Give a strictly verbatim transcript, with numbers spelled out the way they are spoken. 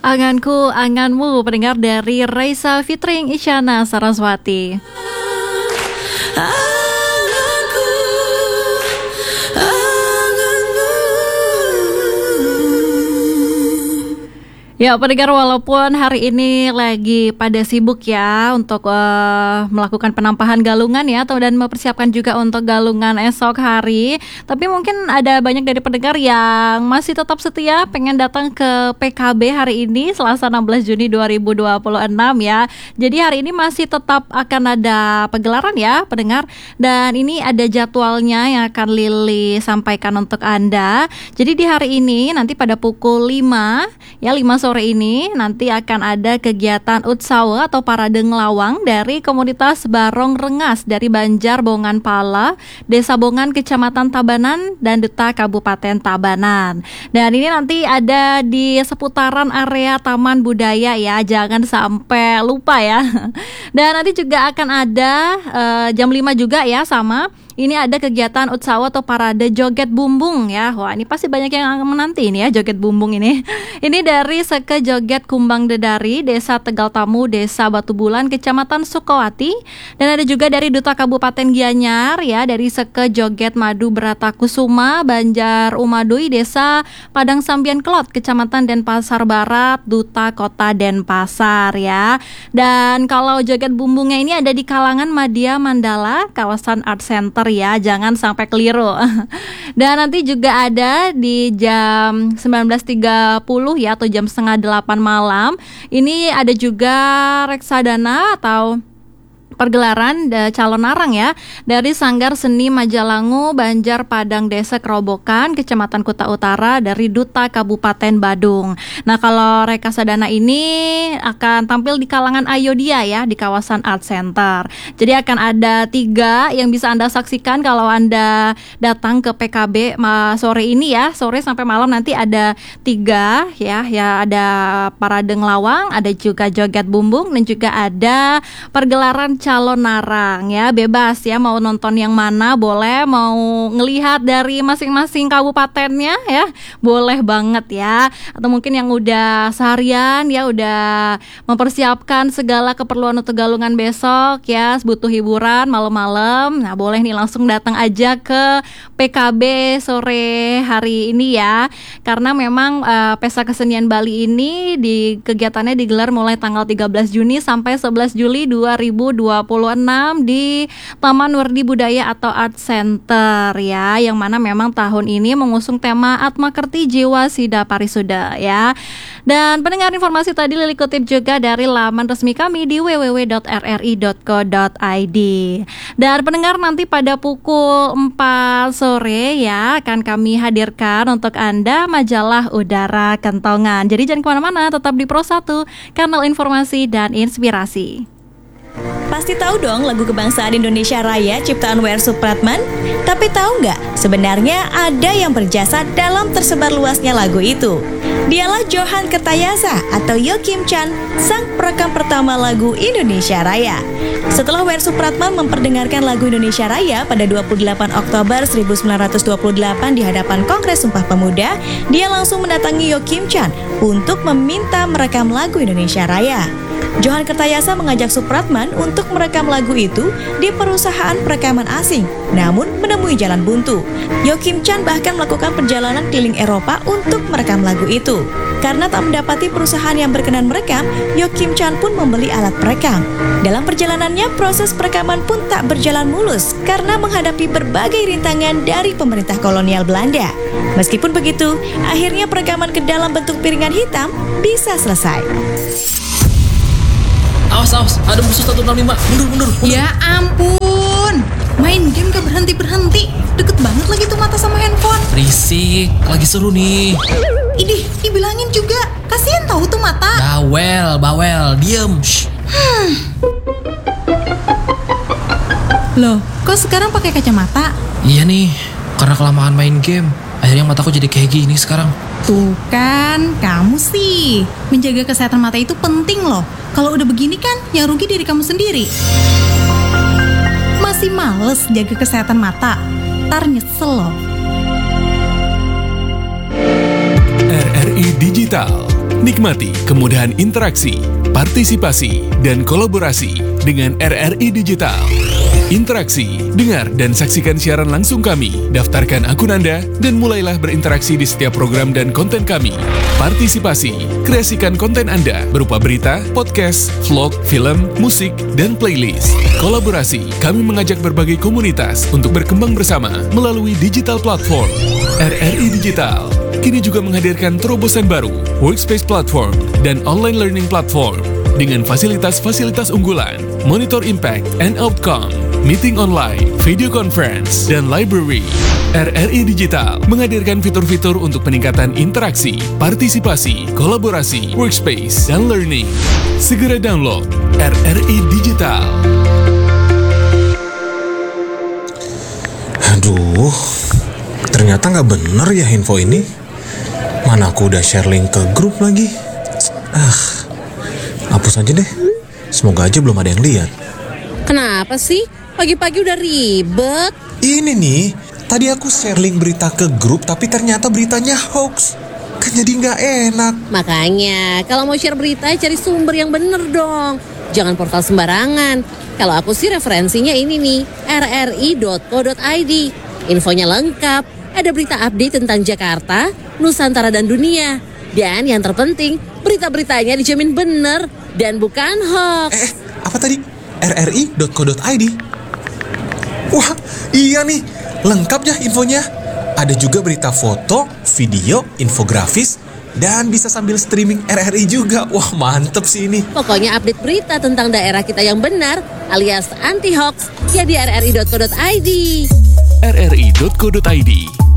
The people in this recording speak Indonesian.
Anganku, anganmu, pendengar dari Raisa featuring Isyana Saraswati. Ya, pendengar, walaupun hari ini lagi pada sibuk ya untuk uh, melakukan penampahan galungan ya, atau dan mempersiapkan juga untuk galungan esok hari, tapi mungkin ada banyak dari pendengar yang masih tetap setia pengen datang ke P K B hari ini Selasa enam belas Juni dua ribu dua puluh enam ya. Jadi hari ini masih tetap akan ada pegelaran ya pendengar, dan ini ada jadwalnya yang akan Lili sampaikan untuk Anda. Jadi di hari ini nanti pada pukul lima ya, lima sore ini nanti akan ada kegiatan Utsawa atau parade ngelawang dari komunitas Barong Rengas dari Banjar Bongan Pala, Desa Bongan, Kecamatan Tabanan, dan Duta Kabupaten Tabanan. Dan ini nanti ada di seputaran area Taman Budaya ya, jangan sampai lupa ya. Dan nanti juga akan ada uh, jam lima juga ya, sama ini ada kegiatan Utsawa atau parade joget bumbung ya. Wah, ini pasti banyak yang menanti ini ya, joget bumbung ini. Ini dari Seke Joget Kumbang Dedari, Desa Tegal Tamu, Desa Batu Bulan, Kecamatan Sukawati. Dan ada juga dari Duta Kabupaten Gianyar ya, dari Seke Joget Madu Berata Kusuma, Banjar Umadui, Desa Padang Sambian Kelot, Kecamatan Denpasar Barat, Duta Kota Denpasar ya. Dan kalau joget bumbungnya ini ada di kalangan Madya Mandala, kawasan Art Center ya, jangan sampai keliru. Dan nanti juga ada di jam sembilan belas tiga puluh ya, atau jam setengah delapan malam. Ini ada juga reksadana atau pergelaran uh, calon narang ya, dari Sanggar Seni Majalangu, Banjar Padang Desa Kerobokan, Kecamatan Kuta Utara, dari Duta Kabupaten Badung. Nah, kalau reksadana ini akan tampil di kalangan Ayodia ya, di kawasan Art Center. Jadi akan ada tiga yang bisa Anda saksikan kalau Anda datang ke P K B ma- sore ini ya, sore sampai malam nanti ada tiga ya, ya ada parade ngelawang, ada juga joget bumbung, dan juga ada pergelaran calon narang ya, bebas ya, mau nonton yang mana boleh, mau ngelihat dari masing-masing kabupatennya ya, boleh banget ya. Atau mungkin yang udah seharian ya, udah mempersiapkan segala keperluan untuk galungan besok ya, butuh hiburan malam-malam, nah boleh nih langsung datang aja ke P K B sore hari ini ya. Karena memang uh, Pesta Kesenian Bali ini di kegiatannya digelar mulai tanggal tiga belas Juni sampai sebelas Juli dua ribu dua puluh enam di Taman Wardi Budaya atau Art Center ya, yang mana memang tahun ini mengusung tema Atma Kerti Jiwa Sida Parisuda ya. Dan pendengar, informasi tadi Lili kutip juga dari laman resmi kami di w w w dot r r i dot co dot i d. Dan pendengar, nanti pada pukul empat sore ya akan kami hadirkan untuk Anda majalah Udara Kentongan. Jadi jangan kemana-mana, tetap di Pro satu, kanal informasi dan inspirasi. Pasti tahu dong lagu kebangsaan Indonesia Raya ciptaan W R Supratman? Tapi tahu nggak, sebenarnya ada yang berjasa dalam tersebar luasnya lagu itu. Dialah Johan Kertayasa atau Yo Kim Chan, sang perekam pertama lagu Indonesia Raya. Setelah W R Supratman memperdengarkan lagu Indonesia Raya pada dua puluh delapan Oktober seribu sembilan ratus dua puluh delapan di hadapan Kongres Sumpah Pemuda, dia langsung mendatangi Yo Kim Chan untuk meminta merekam lagu Indonesia Raya. Johan Kertayasa mengajak Supratman untuk merekam lagu itu di perusahaan perekaman asing, namun menemui jalan buntu. Yo Kim Chan bahkan melakukan perjalanan keliling Eropa untuk merekam lagu itu. Karena tak mendapati perusahaan yang berkenan merekam, Yo Kim Chan pun membeli alat perekam. Dalam perjalanannya, proses perekaman pun tak berjalan mulus karena menghadapi berbagai rintangan dari pemerintah kolonial Belanda. Meskipun begitu, akhirnya perekaman ke dalam bentuk piringan hitam bisa selesai. Awas, awas, ada musuh satu enam lima. Mundur, mundur, mundur. Ya ampun, main game gak berhenti-berhenti. Deket banget lagi tuh mata sama handphone. Risik, lagi seru nih. Idih, dibilangin juga. Kasian tahu tuh mata. Bawel, bawel, diem. Shh. Hmm. Loh, kok sekarang pakai kacamata? Iya nih, karena kelamaan main game. Akhirnya mataku jadi kayak gini sekarang. Tuh kan, kamu sih. Menjaga kesehatan mata itu penting loh. Kalau udah begini kan, yang rugi diri kamu sendiri. Masih males jaga kesehatan mata? Ntar nyesel loh. R R I Digital, Nikmati kemudahan interaksi, partisipasi, dan kolaborasi dengan R R I Digital. Interaksi, dengar dan saksikan siaran langsung kami, daftarkan akun Anda, dan mulailah berinteraksi di setiap program dan konten kami. Partisipasi, kreasikan konten Anda berupa berita, podcast, vlog, film, musik, dan playlist. Kolaborasi, kami mengajak berbagai komunitas untuk berkembang bersama melalui digital platform. R R I Digital kini juga menghadirkan terobosan baru, workspace platform, dan online learning platform dengan fasilitas-fasilitas unggulan, monitor impact and outcome, meeting online, video conference, dan library. R R I Digital menghadirkan fitur-fitur untuk peningkatan interaksi, partisipasi, kolaborasi, workspace, dan learning. Segera download R R I Digital. Aduh, ternyata nggak bener ya info ini. Mana aku udah share link ke grup lagi. Ah, hapus aja deh. Semoga aja belum ada yang lihat. Kenapa sih? Pagi-pagi udah ribet. Ini nih, tadi aku share link berita ke grup tapi ternyata beritanya hoax. Kan jadi nggak enak. Makanya, kalau mau share berita cari sumber yang bener dong. Jangan portal sembarangan. Kalau aku sih referensinya ini nih, r r i dot co dot i d. Infonya lengkap. Ada berita update tentang Jakarta, Nusantara, dan dunia. Dan yang terpenting, berita-beritanya dijamin bener dan bukan hoax. Eh, apa tadi? r r i dot co dot i d. Wah, iya nih. Lengkap ya infonya. Ada juga berita foto, video, infografis, dan bisa sambil streaming R R I juga. Wah, mantep sih ini. Pokoknya update berita tentang daerah kita yang benar alias anti-hoax ya di r r i dot co dot i d. r r i dot co dot i d